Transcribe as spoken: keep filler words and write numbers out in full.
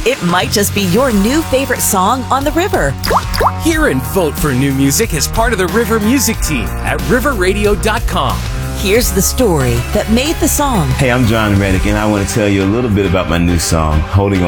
It might just be your new favorite song on the river. Hear and vote for new music as part of the River Music Team at river radio dot com. Here's the story that made the song. Hey, I'm John Reddick, and I want to tell you a little bit about my new song, Holding On.